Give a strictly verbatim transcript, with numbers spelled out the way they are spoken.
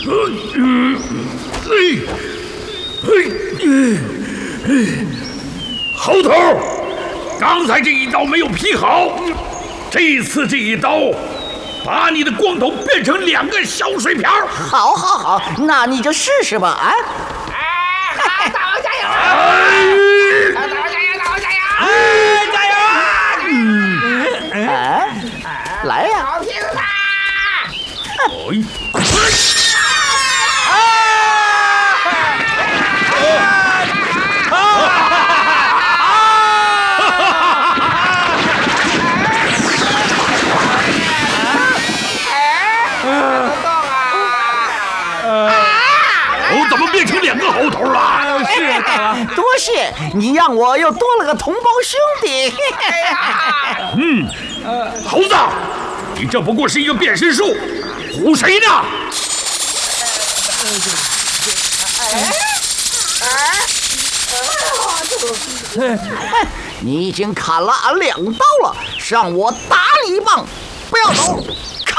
猴头，刚才这一刀没有劈好，这次这一刀把你的光头变成两个小水瓢。 好，好，好，那你就试试吧，啊！ 哎，好，大王加油！ 哎， 大王加油，大王加油！ 哎，加油！ 嗯，哎，来呀！ 好听的！ 哎，头怎么变成两个猴头了？ 是啊，大王。 多谢你，让我又多了个同胞兄弟。 哎呀， 嗯，猴子，你这不过是一个变身术，唬谁呢？ 你已经砍了俺两刀了，让我打你一棒，不要走，开